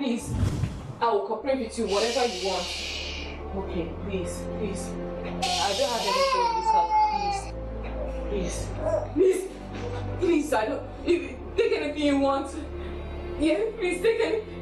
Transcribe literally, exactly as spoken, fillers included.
please. I will cooperate with you, whatever you want. Okay, please, please. I don't have anything in this house. Please, please, please, please. I don't. If, take anything you want. Yeah, please take any.